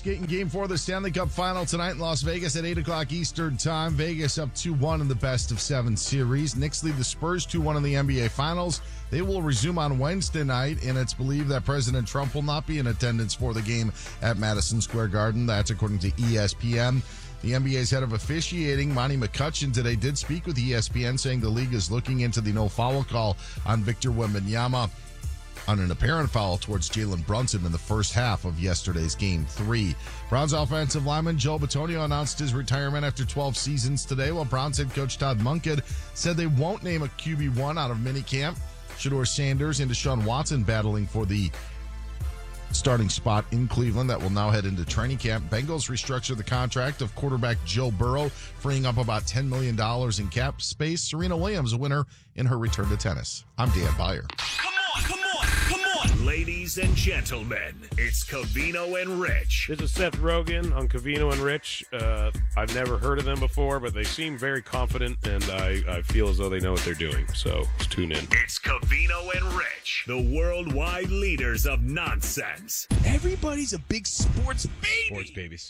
skating Game 4 of the Stanley Cup Final tonight in Las Vegas at 8 o'clock Eastern Time. Vegas up 2-1 in the best-of-7 series. Knicks lead the Spurs 2-1 in the NBA Finals. They will resume on Wednesday night, and it's believed that President Trump will not be in attendance for the game at Madison Square Garden. That's according to ESPN. The NBA's head of officiating, Monty McCutcheon, today did speak with ESPN, saying the league is looking into the no-foul call on Victor Wembanyama on an apparent foul towards Jalen Brunson in the first half of yesterday's Game 3. Browns offensive lineman Joe Bitonio announced his retirement after 12 seasons today, while Browns head coach Todd Monken said they won't name a QB1 out of minicamp. Shedeur Sanders and Deshaun Watson battling for the starting spot in Cleveland that will now head into training camp. Bengals restructure the contract of quarterback Joe Burrow, freeing up about $10 million in cap space. Serena Williams, a winner in her return to tennis. I'm Dan Beyer. Come on, ladies and gentlemen. It's Covino and Rich. This is Seth Rogen on Covino and Rich. I've never heard of them before, but they seem very confident, and I feel as though they know what they're doing. So let's tune in. It's Covino and Rich, the worldwide leaders of nonsense. Everybody's a big sports baby. Sports babies.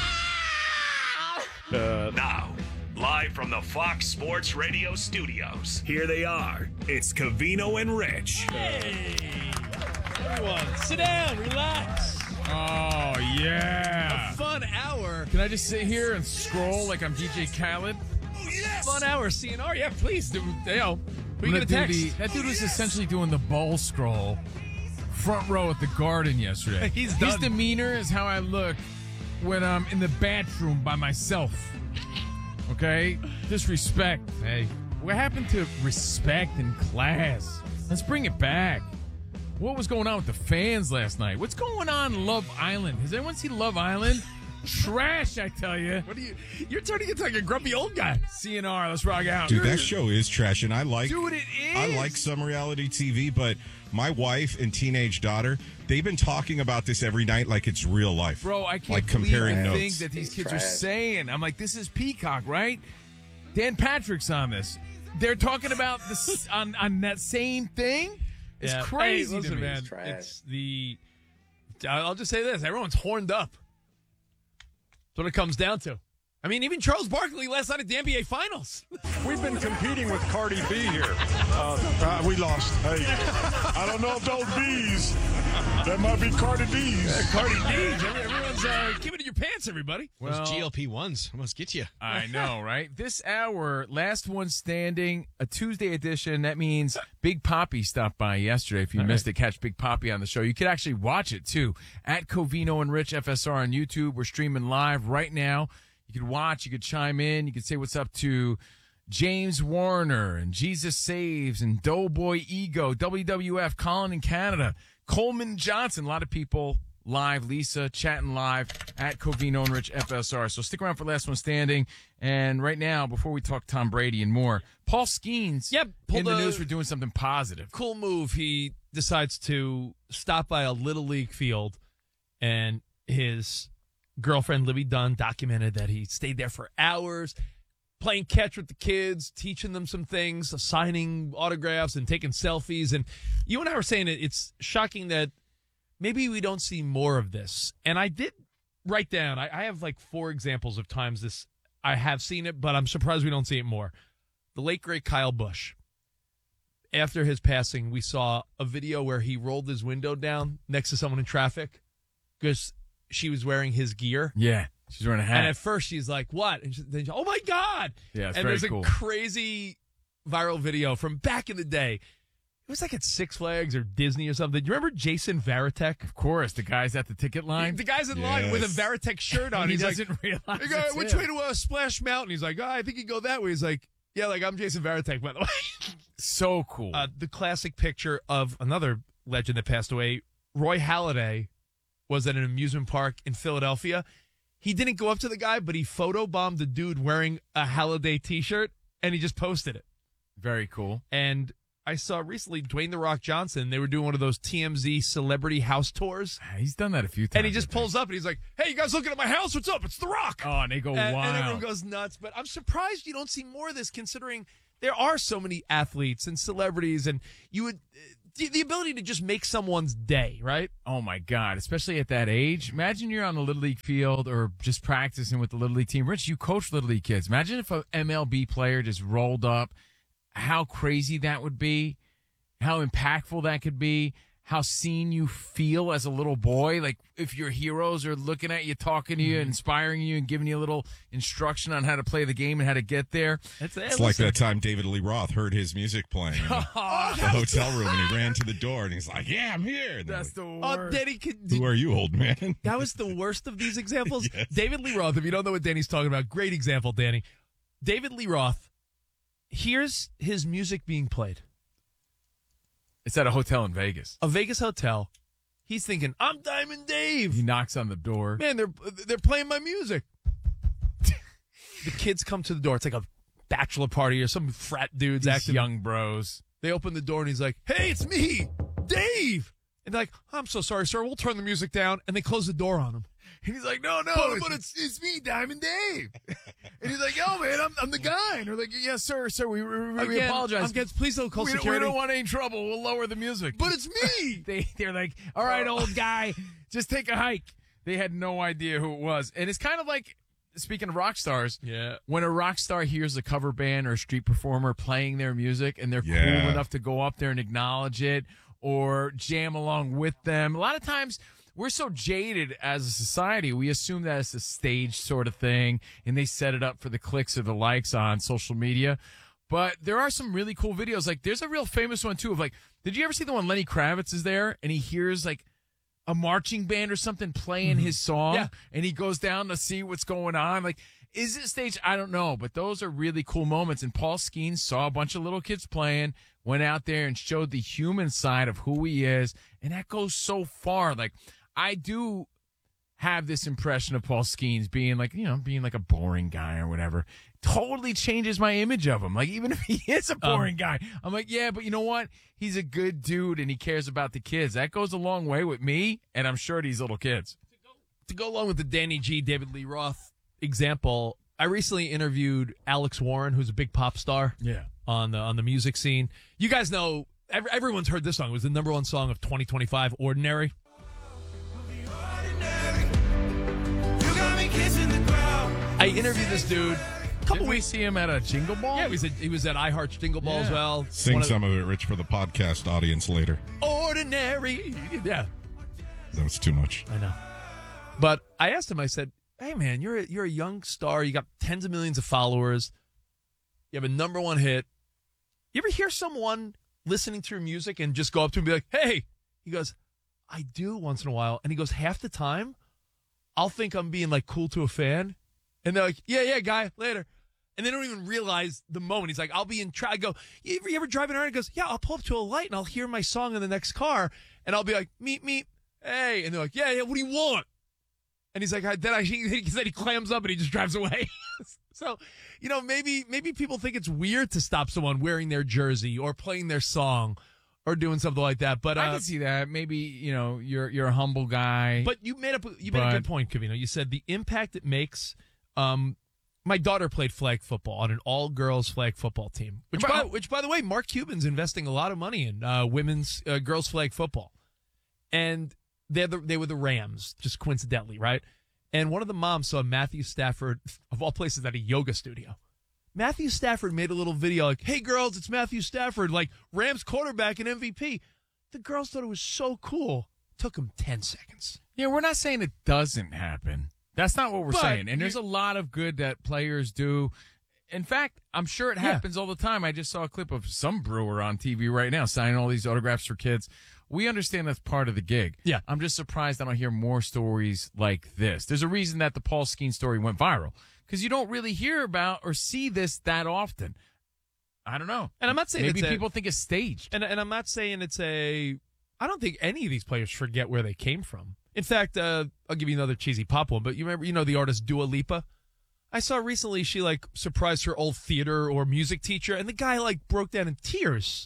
Now, live from the Fox Sports Radio studios, here they are. It's Covino and Rich. Hey, everyone, sit down, relax. Oh, yeah. A fun hour. Can I just sit here and scroll like I'm DJ Khaled? Oh, yes. Fun hour, CNR. Yeah, please. Who you gonna That text? dude was essentially doing the bowl scroll front row at the Garden yesterday. He's His done. demeanor is how I look when I'm in the bathroom by myself. Okay? Disrespect. Hey, what happened to respect and class? Let's bring it back. What was going on with the fans last night? What's going on in Love Island? Has anyone seen Love Island? Trash, I tell you. What are you? You're turning into like a grumpy old guy. CNR, let's rock out. Dude, that show is trash, and I like Dude, it is. I like some reality TV, but my wife and teenage daughter, they've been talking about this every night like it's real life. Bro, I can't like believe comparing the notes. things that these kids are saying. I'm like, this is Peacock, right? Dan Patrick's on this. They're talking about this on that same thing. It's Yeah. crazy Hey, listen, to me. man. It's the. I'll just say this: everyone's horned up. That's what it comes down to. I mean, even Charles Barkley last night at the NBA Finals. We've been competing with Cardi B here. We lost. Hey, I don't know if those B's, that might be Cardi B's. Cardi B. Everyone's giving it your pants, everybody. Well, Those GLP-1s must get you. I know, right? This hour, last one standing, a Tuesday edition. That means Big Poppy stopped by yesterday. If you missed it, catch Big Poppy on the show. You could actually watch it, too, at Covino and Rich FSR on YouTube. We're streaming live right now. You could watch, you could chime in, you could say what's up to James Warner and Jesus Saves and Doughboy Ego, WWF, Colin in Canada, Coleman Johnson, a lot of people live, Lisa chatting live at Covino and Rich FSR. So stick around for Last One Standing. And right now, before we talk Tom Brady and more, Paul Skeens in the news for doing something positive. Cool move. He decides to stop by a Little League field, and his girlfriend Libby Dunn documented that he stayed there for hours playing catch with the kids, teaching them some things, signing autographs and taking selfies. And you and I were saying it's shocking that maybe we don't see more of this. And I did write down, I have like 4 examples of times I have seen it, but I'm surprised we don't see it more. The late, great Kyle Busch. After his passing, we saw a video where he rolled his window down next to someone in traffic because she was wearing his gear. Yeah, she's wearing a hat. And at first she's like, what? And then, oh, my God. Yeah, it's and very there's cool. a crazy viral video from back in the day. It was like at Six Flags or Disney or something. Do you remember Jason Varitek? Of course, the guy's at the ticket line. The guy's in line with a Varitek shirt on. He He's doesn't like, realize "Hey, guy, it's which him." way to Splash Mountain? He's like, I think you go that way. He's like, yeah, like I'm Jason Varitek, by the way. So cool. The classic picture of another legend that passed away, Roy Halladay, was at an amusement park in Philadelphia. He didn't go up to the guy, but he photobombed the dude wearing a Halladay T-shirt, and he just posted it. Very cool. And I saw recently Dwayne The Rock Johnson. They were doing one of those TMZ celebrity house tours. He's done that a few times. And he just pulls up and he's like, hey, you guys looking at my house? What's up? It's The Rock. Oh, and they go wild. And everyone goes nuts. But I'm surprised you don't see more of this considering there are so many athletes and celebrities. And you would the ability to just make someone's day, right? Oh my God! Especially at that age. Imagine you're on the Little League field or just practicing with the Little League team. Rich, you coach Little League kids. Imagine if an MLB player just rolled up. How crazy that would be. How impactful that could be. How seen you feel as a little boy. Like if your heroes are looking at you, talking to you, inspiring you, and giving you a little instruction on how to play the game and how to get there. It's like that time David Lee Roth heard his music playing in the hotel room, and he ran to the door, and he's like, "Yeah, I'm here." And That's the Oh, worst. Danny, who are you, old man? that was the worst of these examples. Yes. David Lee Roth, if you don't know what Danny's talking about, great example, Danny. David Lee Roth, here's his music being played. It's at a hotel in Vegas. A Vegas hotel. He's thinking, I'm Diamond Dave. He knocks on the door. Man, they're playing my music. The kids come to the door. It's like a bachelor party or some frat dudes These acting. young bros. They open the door and he's like, hey, it's me, Dave. And they're like, I'm so sorry, sir. We'll turn the music down. And they close the door on him. And he's like, no, but it's me, Diamond Dave. And he's like, yo, man, I'm the guy. And they're like, yes, sir, we Again, apologize. please don't call We security. don't want any trouble. We'll lower the music. But it's me. They're like, all right, old guy, just take a hike. They had no idea who it was. And it's kind of like, speaking of rock stars, Yeah. when a rock star hears a cover band or a street performer playing their music and they're cool enough to go up there and acknowledge it or jam along with them, a lot of times we're so jaded as a society, we assume that it's a staged sort of thing and they set it up for the clicks or the likes on social media. But there are some really cool videos. Like there's a real famous one too of like, did you ever see the one Lenny Kravitz is there and he hears like a marching band or something playing his song, Yeah. and he goes down to see what's going on? Like, is it staged? I don't know, but those are really cool moments. And Paul Skeens saw a bunch of little kids playing, went out there and showed the human side of who he is, and that goes so far. Like, I do have this impression of Paul Skeens being like, being like a boring guy or whatever. Totally changes my image of him. Like, even if he is a boring guy, I'm like, yeah, but you know what? He's a good dude and he cares about the kids. That goes a long way with me, and I'm sure these little kids. To go along with the Danny G, David Lee Roth example, I recently interviewed Alex Warren, who's a big pop star on the music scene. You guys know, everyone's heard this song. It was the number one song of 2025, Ordinary. I interviewed this dude. Didn't we see him at a Jingle Ball? Yeah, he was at iHeart Jingle Ball as well. Sing some of it, Rich, for the podcast audience later. Ordinary. Yeah, That was too much. I know. But I asked him, I said, hey, man, you're a young star. You got tens of millions of followers. You have a number one hit. You ever hear someone listening to your music and just go up to him and be like, hey? He goes, I do once in a while. And he goes, half the time, I'll think I'm being like cool to a fan. And they're like, yeah, guy, later. And they don't even realize the moment. He's like, I'll be in I go, you ever driving around? He goes, yeah, I'll pull up to a light and I'll hear my song in the next car. And I'll be like, meet, hey. And they're like, yeah, what do you want? And he's like, then he clams up and he just drives away. So, maybe people think it's weird to stop someone wearing their jersey or playing their song or doing something like that. But I can see that. Maybe, you're a humble guy. But you made a good point, Covino. You said the impact it makes. My daughter played flag football on an all-girls flag football team, which by the way, Mark Cuban's investing a lot of money in women's girls flag football. And they were the Rams, just coincidentally, right? And one of the moms saw Matthew Stafford, of all places, at a yoga studio. Matthew Stafford made a little video like, hey, girls, it's Matthew Stafford, like Rams quarterback and MVP. The girls thought it was so cool. Took them 10 seconds. Yeah, we're not saying it doesn't happen. That's not what we're saying. And there's a lot of good that players do. In fact, I'm sure it happens all the time. I just saw a clip of some brewer on TV right now signing all these autographs for kids. We understand that's part of the gig. Yeah. I'm just surprised I don't hear more stories like this. There's a reason that the Paul Skeens story went viral, because you don't really hear about or see this that often. I don't know. And I'm not saying maybe people think it's staged. And I'm not saying I don't think any of these players forget where they came from. In fact, I'll give you another cheesy pop one, but you remember, the artist Dua Lipa? I saw recently she surprised her old theater or music teacher, and the guy broke down in tears.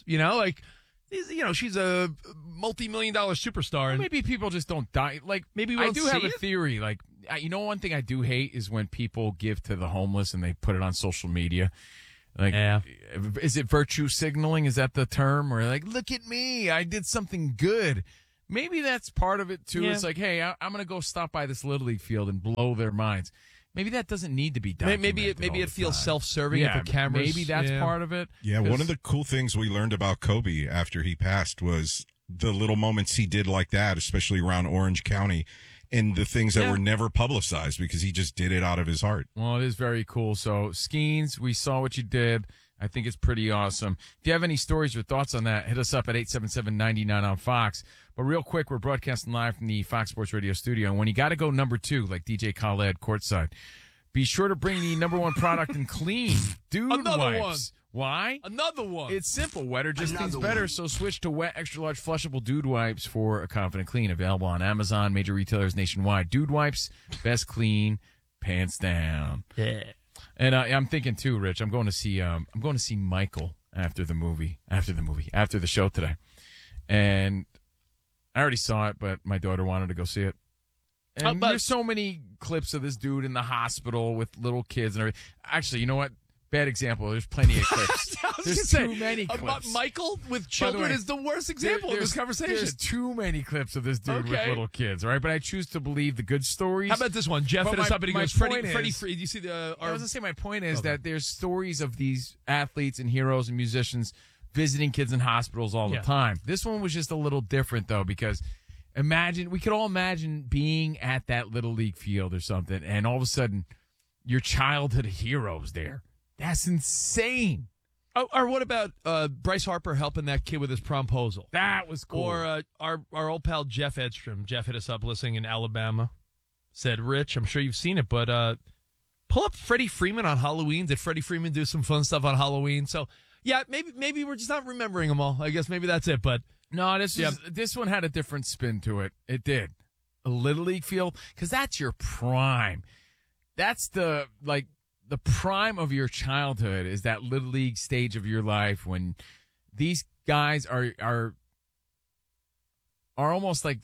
She's a multi-million-dollar superstar. And maybe people just don't die. Maybe we I don't do see have a it. theory. One thing I do hate is when people give to the homeless and they put it on social media. Like, Yeah. is it virtue signaling? Is that the term? Or like, look at me, I did something good. Maybe that's part of it too. Yeah. It's like, hey, I'm going to go stop by this Little League field and blow their minds. Maybe that doesn't need to be documented. Maybe all it the feels time. self-serving Yeah, if the cameras. maybe that's part of it. Yeah, one of the cool things we learned about Kobe after he passed was the little moments he did like that, especially around Orange County, and the things that were never publicized because he just did it out of his heart. Well, it is very cool. So, Skeens, we saw what you did. I think it's pretty awesome. If you have any stories or thoughts on that, hit us up at 877-99 on Fox. But real quick, we're broadcasting live from the Fox Sports Radio studio. And when you got to go number 2, like DJ Khaled courtside, be sure to bring the number 1 product and clean dude Another wipes. Why? Another one. It's simple. Wetter just things better, so switch to wet, extra-large, flushable Dude Wipes for a confident clean. Available on Amazon, major retailers nationwide. Dude Wipes, best clean, pants down. Yeah. And I'm thinking too, Rich. I'm going to see Michael after the show today, and I already saw it, but my daughter wanted to go see it. And there's so many clips of this dude in the hospital with little kids and everything. Actually, you know what? Bad example. There's plenty of clips. There's too many clips. Michael with By the children way, is the worst example of this conversation. There's too many clips of this dude with Okay. little kids, all right? But I choose to believe the good stories. How about this one? Jeff But hit us my- up and he my goes, point Freddie, is- do you see the... I was going to say my point is that there's stories of these athletes and heroes and musicians visiting kids in hospitals all the Yeah. time. This one was just a little different, though, because we could all imagine being at that Little League field or something, and all of a sudden your childhood heroes there. That's insane. Oh, or what about Bryce Harper helping that kid with his promposal? That was cool. Or our old pal Jeff Edstrom. Jeff hit us up listening in Alabama. Said, Rich, I'm sure you've seen it, but pull up Freddie Freeman on Halloween. Did Freddie Freeman do some fun stuff on Halloween? So, yeah, maybe we're just not remembering them all. I guess maybe that's it. But No, this one had a different spin to it. It did. A Little League field, because that's your prime. That's the prime of your childhood is that Little League stage of your life when these guys are almost like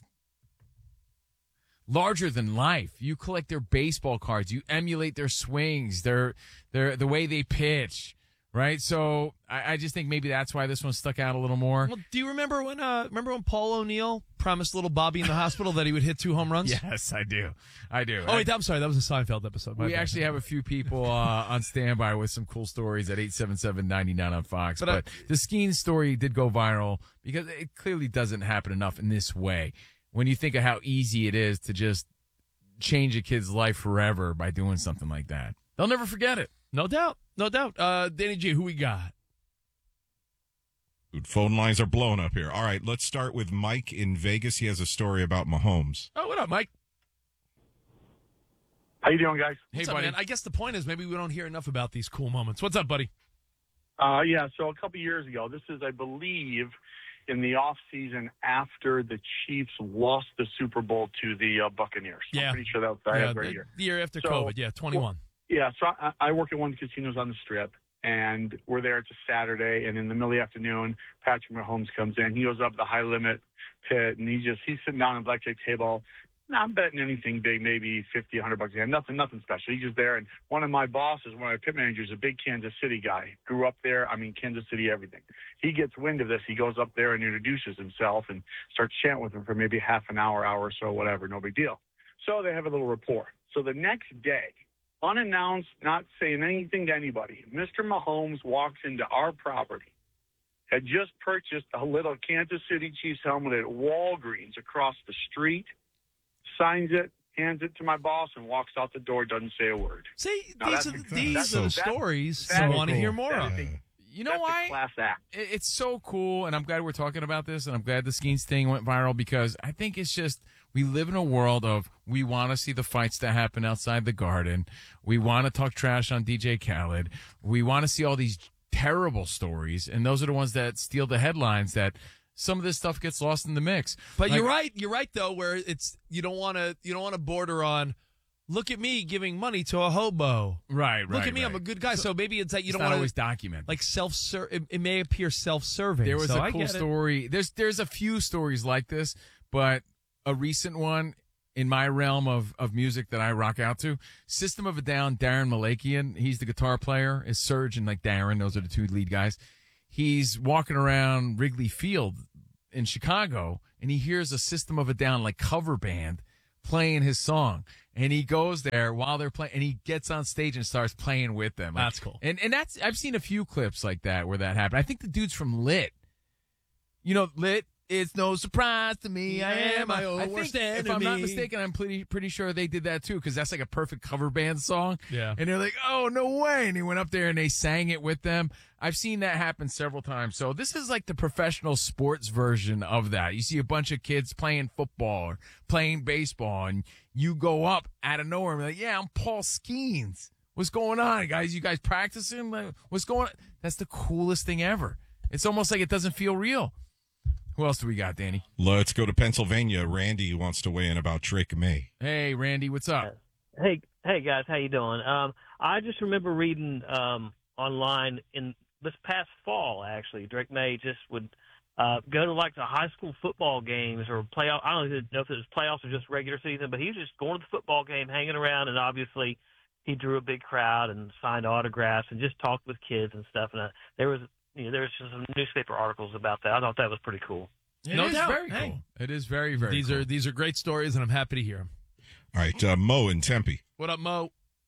larger than life. You collect their baseball cards. You emulate their swings, their the way they pitch. Right, so I just think maybe that's why this one stuck out a little more. well, do you remember when Paul O'Neill promised little Bobby in the hospital that he would hit 2 home runs? Yes, I do. Oh, wait, I'm sorry. That was a Seinfeld episode. My We bad. actually have a few people on standby with some cool stories at 877-99 on Fox. But the Skeens story did go viral because it clearly doesn't happen enough in this way. When you think of how easy it is to just change a kid's life forever by doing something like that. They'll never forget it. No doubt. No doubt. Danny G, who we got? Dude, phone lines are blowing up here. All right, let's start with Mike in Vegas. He has a story about Mahomes. Oh, what up, Mike? How you doing, guys? What's Hey, up, buddy. man? I guess the point is maybe we don't hear enough about these cool moments. What's up, buddy? Yeah, so a couple years ago, this is, I believe, in the off season after the Chiefs lost the Super Bowl to the Buccaneers. Yeah. I'm pretty sure that was I have right here. The year after So- COVID, yeah, 21. Yeah, so I work at one of the casinos on the Strip, and we're there. It's a Saturday, and in the middle of the afternoon, Patrick Mahomes comes in. He goes up the high limit pit, and he's sitting down at a blackjack table. Not betting anything big, maybe $50, $100 a hand. Nothing special. He's just there. And one of my bosses, one of my pit managers, a big Kansas City guy, grew up there. I mean, Kansas City, everything. He gets wind of this. He goes up there and introduces himself and starts chatting with him for maybe half an hour or so, whatever. No big deal. So they have a little rapport. So the next day, unannounced, not saying anything to anybody, Mr. Mahomes walks into our property, had just purchased a little Kansas City Chiefs helmet at Walgreens across the street, signs it, hands it to my boss, and walks out the door, doesn't say a word. See, Now, these are the stories I want to hear more of. You know That's why? a class act. It's so cool, and I'm glad we're talking about this, and I'm glad the Skeens thing went viral because I think it's just we live in a world of we want to see the fights that happen outside the Garden. We want to talk trash on DJ Khaled. We want to see all these terrible stories, and those are the ones that steal the headlines that some of this stuff gets lost in the mix. But Like, you're right though, where it's you don't want to border on. Look at me giving money to a hobo. right. Look at me, I'm a good guy. So maybe it's that you It's don't not want always to documented. like it may appear self-serving. There was so a I cool get it. story. There's a few stories like this, but a recent one, in my realm of music that I rock out to. System of a Down, Darren Malakian, he's the guitar player, is Serge and like Darren, those are the two lead guys. He's walking around Wrigley Field in Chicago, and he hears a System of a Down like cover band playing his song. And he goes there while they're playing, and he gets on stage and starts playing with them. That's cool. And that's, I've seen a few clips like that where that happened. I think the dude's from Lit. You know, Lit, it's no surprise to me. I am my own worst enemy. If I'm not mistaken, I'm pretty sure they did that too, because that's like a perfect cover band song. Yeah. And they're like, oh, no way. And he went up there and they sang it with them. I've seen that happen several times. So this is like the professional sports version of that. You see a bunch of kids playing football or playing baseball, and you go up out of nowhere and be like, yeah, I'm Paul Skeens. What's going on, guys? You guys practicing? Like, what's going on? That's the coolest thing ever. It's almost like it doesn't feel real. Who else do we got, Danny? Let's go to Pennsylvania. Randy wants to weigh in about Drake May. Hey, Randy, what's up? Hey guys, how you doing? I just remember reading online in this past fall, actually, Drake May just would go to like the high school football games or playoff. I don't even know if it was playoffs or just regular season, but he was just going to the football game, hanging around, and obviously he drew a big crowd and signed autographs and just talked with kids and stuff. And there was just some newspaper articles about that. I thought that was pretty cool. No doubt. Very Hey. cool. It is very, very cool. These are great stories, and I'm happy to hear them. All right, Mo in Tempe. What up, Mo?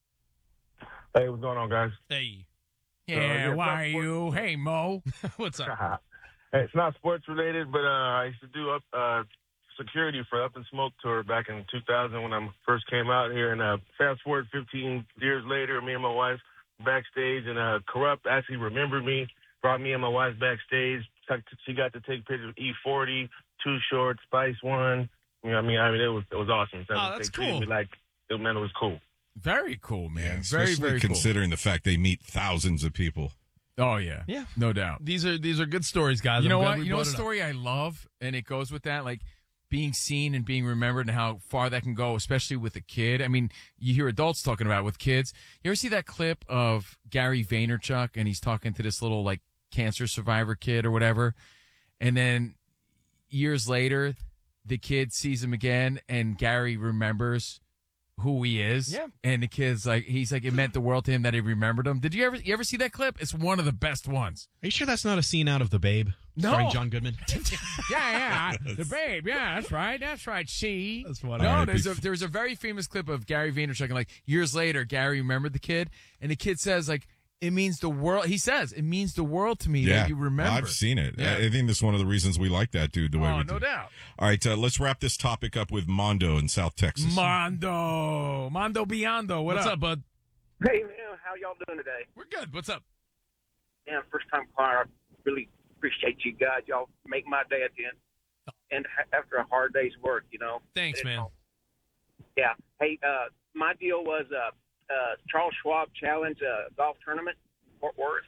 Hey, what's going on, guys? Hey. Yeah, why are you? Hey, Mo. What's up? Hey, it's not sports related, but I used to do security for Up in Smoke tour back in 2000 when I first came out here. And fast forward 15 years later, me and my wife backstage, and Corrupt actually remembered me, brought me and my wife backstage. She got to take pictures of E40, Too Short, Spice One. You know what I mean? It was awesome. That's cool. Me like, man, it was cool. Very cool, man. Yeah, very, especially very cool. considering the fact they meet thousands of people. Oh, yeah. Yeah. No doubt. These are good stories, guys. You know I'm glad what? we You know what brought it up. story I love, and it goes with that, like being seen and being remembered and how far that can go, especially with a kid. I mean, you hear adults talking about it with kids. You ever see that clip of Gary Vaynerchuk, and he's talking to this little, like, cancer survivor kid or whatever, and then years later, the kid sees him again, and Gary remembers who he is. Yeah. And the kid's like, he's like, it meant the world to him that he remembered him. Did you ever see that clip? It's one of the best ones. Are you sure that's not a scene out of The Babe? No. Starring John Goodman? Yeah. The Babe. Yeah, that's right. See? That's what No, I- there's a very famous clip of Gary Vaynerchuk, and like years later, Gary remembered the kid, and the kid says, like, it means the world. He says, it means the world to me that you remember. I've seen it. Yeah. I think that's one of the reasons we like that dude the way Oh, we no do. doubt. All right, let's wrap this topic up with Mondo in South Texas. Mondo Biondo. What's up, bud? Hey, man, how y'all doing today? We're good. What's up? Man, first time caller. I really appreciate you guys. Y'all make my day at the end. And after a hard day's work, you know. Thanks, man. Yeah. Hey, my deal was Charles Schwab Challenge golf tournament, Fort Worth.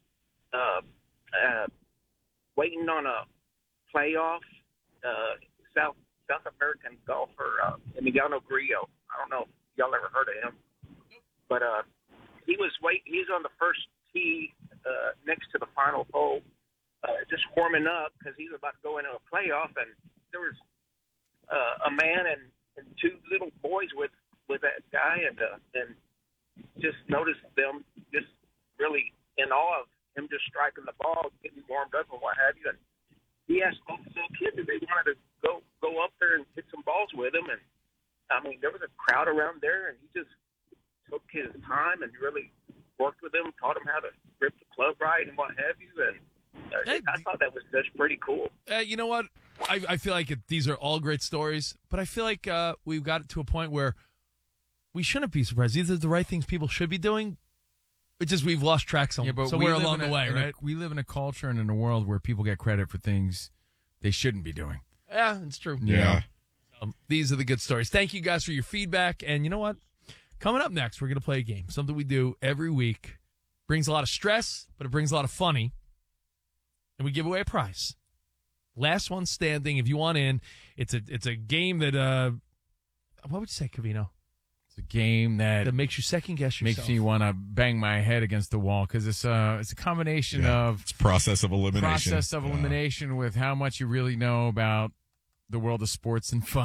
Waiting on a playoff. South American golfer Emiliano Grillo. I don't know if y'all ever heard of him, but he was on the first tee next to the final hole, just warming up because he's about to go into a playoff, and there was a man and two little boys with that guy, and just noticed them just really in awe of him just striking the ball, getting warmed up and what have you. And he asked both the little kids if they wanted to go up there and hit some balls with him. And I mean, there was a crowd around there, and he just took his time and really worked with them, taught them how to grip the club right and what have you. And I thought that was just pretty cool. You know what? I feel like these are all great stories, but I feel like we've got it to a point where we shouldn't be surprised. These are the right things people should be doing. It's just we've lost track somewhere along the way, right? We live in a culture and in a world where people get credit for things they shouldn't be doing. Yeah, it's true. Yeah. These are the good stories. Thank you guys for your feedback. And you know what? Coming up next, we're going to play a game. Something we do every week. Brings a lot of stress, but it brings a lot of funny. And we give away a prize. Last one standing. If you want in, it's a game that, what would you say, Covino? It's a game that makes you second guess yourself. Makes me want to bang my head against the wall because it's a combination of it's process of elimination with how much you really know about the world of sports and fun.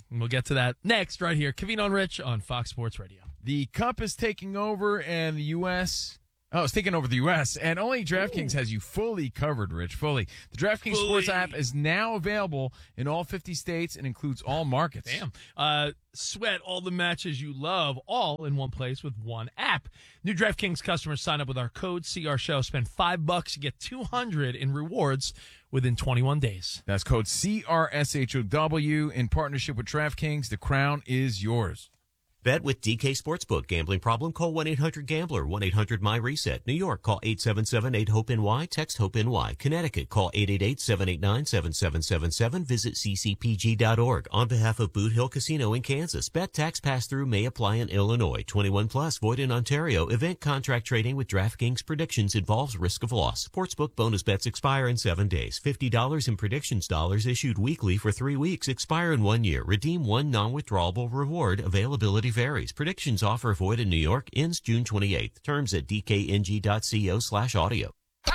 And we'll get to that next right here. Covino and Rich on Fox Sports Radio. The Cup is taking over, and the U.S. Oh, it's taking over the U.S., and only DraftKings has you fully covered, Rich, fully. The DraftKings Sports app is now available in all 50 states and includes all markets. Damn. Sweat all the matches you love all in one place with one app. New DraftKings customers sign up with our code CRSHOW. Spend $5, you get $200 in rewards within 21 days. That's code CRSHOW in partnership with DraftKings. The crown is yours. Bet with DK Sportsbook. Gambling problem? Call 1-800-GAMBLER. 1-800-MY-RESET. New York, call 877-8-HOPE-NY. Text HOPE-NY. Connecticut, call 888-789-7777. Visit ccpg.org. On behalf of Boot Hill Casino in Kansas, bet tax pass-through may apply in Illinois. 21 plus, void in Ontario. Event contract trading with DraftKings predictions involves risk of loss. Sportsbook bonus bets expire in 7 days. $50 in predictions dollars issued weekly for 3 weeks. Expire in 1 year. Redeem one non-withdrawable reward. Availability varies. Predictions offer void in New York. Ends June 28th. Terms at dkng.co/audio.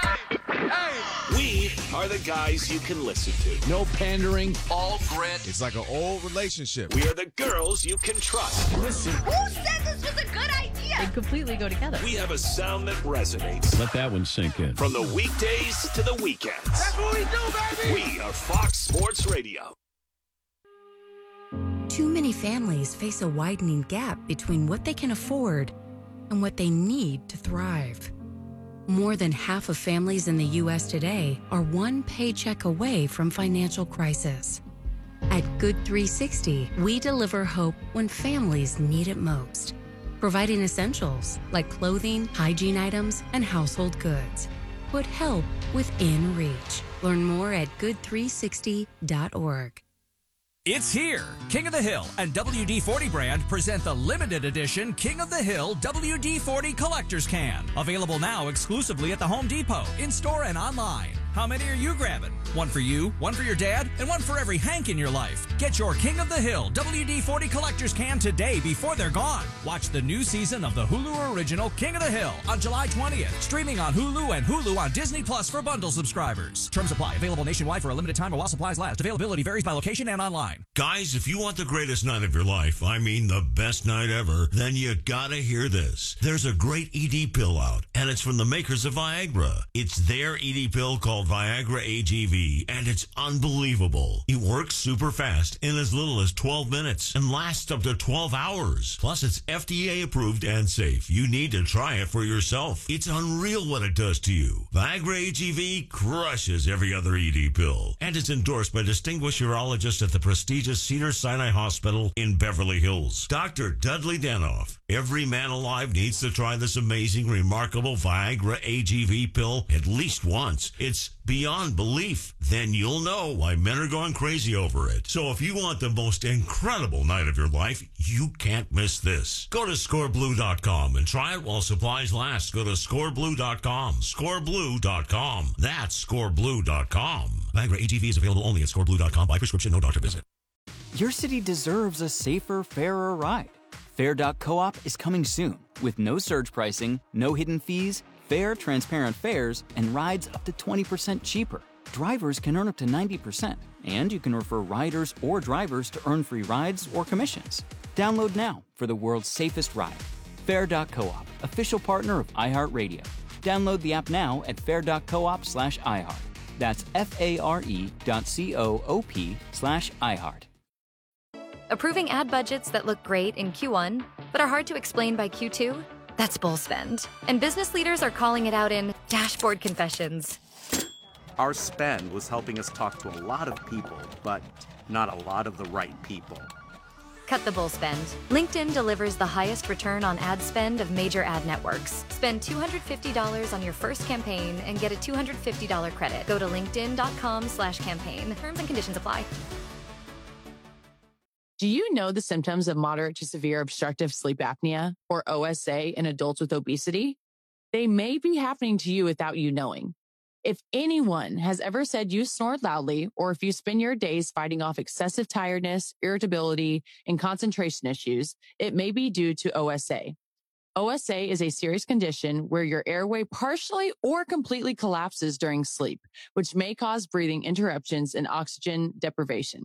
We are the guys you can listen to. No pandering. All grit. It's like an old relationship. We are the girls you can trust. Listen. Who said this was a good idea? They completely go together. We have a sound that resonates. Let that one sink in. From the weekdays to the weekends. That's what we do, baby. We are Fox Sports Radio. Too many families face a widening gap between what they can afford and what they need to thrive. More than half of families in the U.S. today are one paycheck away from financial crisis. At Good 360, we deliver hope when families need it most, providing essentials like clothing, hygiene items, and household goods. Put help within reach. Learn more at good360.org. It's here. King of the Hill and WD-40 brand present the limited edition King of the Hill WD-40 Collector's Can. Available now exclusively at the Home Depot, in-store and online. How many are you grabbing? One for you, one for your dad, and one for every Hank in your life. Get your King of the Hill WD-40 Collector's Can today before they're gone. Watch the new season of the Hulu original King of the Hill on July 20th. Streaming on Hulu and Hulu on Disney Plus for bundle subscribers. Terms apply. Available nationwide for a limited time while supplies last. Availability varies by location and online. Guys, if you want the greatest night of your life, I mean the best night ever, then you gotta hear this. There's a great ED pill out, and it's from the makers of Viagra. It's their ED pill called Viagra AGV, and it's unbelievable. It works super fast in as little as 12 minutes and lasts up to 12 hours. Plus, it's FDA approved and safe. You need to try it for yourself. It's unreal what it does to you. Viagra AGV crushes every other ED pill, and it's endorsed by distinguished urologists at the prestigious Cedars-Sinai Hospital in Beverly Hills. Dr. Dudley Danoff. Every man alive needs to try this amazing, remarkable Viagra AGV pill at least once. It's beyond belief. Then you'll know why men are going crazy over it. So if you want the most incredible night of your life, you can't miss this. Go to scoreblue.com and try it while supplies last. Go to scoreblue.com. Scoreblue.com. That's scoreblue.com. Viagra AGV is available only at scoreblue.com by prescription, no doctor visit. Your city deserves a safer, fairer ride. Fair.coop is coming soon with no surge pricing, no hidden fees, fair, transparent fares, and rides up to 20% cheaper. Drivers can earn up to 90%, and you can refer riders or drivers to earn free rides or commissions. Download now for the world's safest ride. Fair.coop, official partner of iHeartRadio. Download the app now at fair.coop/iHeart. That's FARE.coop/iHeart. Approving ad budgets that look great in Q1, but are hard to explain by Q2? That's bull spend. And business leaders are calling it out in dashboard confessions. Our spend was helping us talk to a lot of people, but not a lot of the right people. Cut the bull spend. LinkedIn delivers the highest return on ad spend of major ad networks. Spend $250 on your first campaign and get a $250 credit. Go to linkedin.com/campaign. Terms and conditions apply. Do you know the symptoms of moderate to severe obstructive sleep apnea, or OSA, in adults with obesity? They may be happening to you without you knowing. If anyone has ever said you snore loudly, or if you spend your days fighting off excessive tiredness, irritability, and concentration issues, it may be due to OSA. OSA is a serious condition where your airway partially or completely collapses during sleep, which may cause breathing interruptions and oxygen deprivation.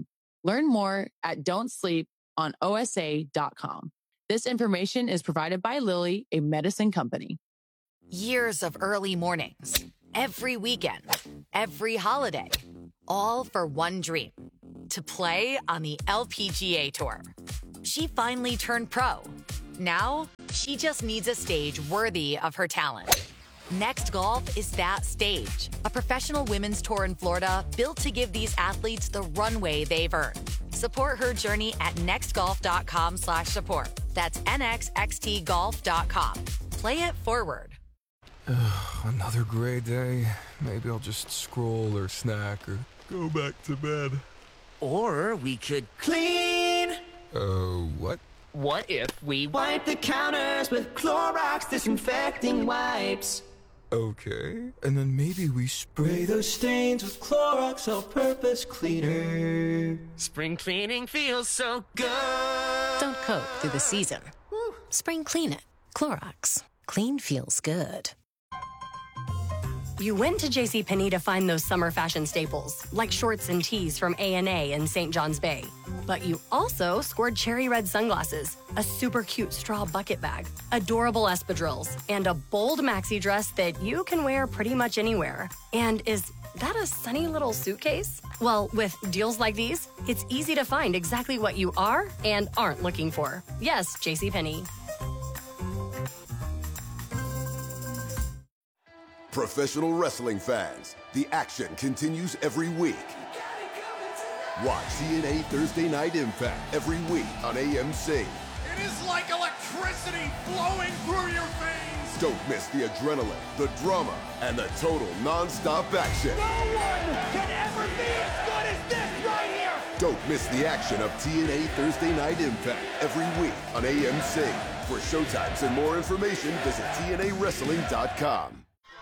Learn more at don'tsleeponosa.com. This information is provided by Lilly, a medicine company. Years of early mornings, every weekend, every holiday, all for one dream, to play on the LPGA Tour. She finally turned pro. Now, she just needs a stage worthy of her talent. Next Golf is that stage, a professional women's tour in Florida built to give these athletes the runway they've earned. Support her journey at nextgolf.com/support. That's nxxtgolf.com. Play it forward. Another gray day. Maybe I'll just scroll or snack or go back to bed. Or we could clean. What? What if we wipe the counters with Clorox disinfecting wipes? Okay. And then maybe we Spray those stains with Clorox all-purpose cleaner. Spring cleaning feels so good. Don't coat through the season. Spring clean it. Clorox. Clean feels good. You went to JCPenney to find those summer fashion staples, like shorts and tees from A&A and St. John's Bay. But you also scored cherry red sunglasses, a super cute straw bucket bag, adorable espadrilles, and a bold maxi dress that you can wear pretty much anywhere. And is that a sunny little suitcase? Well, with deals like these, it's easy to find exactly what you are and aren't looking for. Yes, JCPenney. Professional wrestling fans, the action continues every week. Watch TNA Thursday Night Impact every week on AMC. It is like electricity flowing through your veins. Don't miss the adrenaline, the drama, and the total non-stop action. No one can ever be as good as this right here. Don't miss the action of TNA Thursday Night Impact every week on AMC. For showtimes and more information, visit TNAWrestling.com.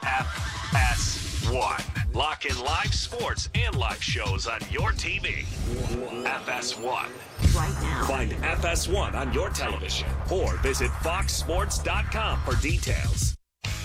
FS1. Lock in live sports and live shows on your TV. FS1. Right now. Find FS1 on your television or visit foxsports.com for details.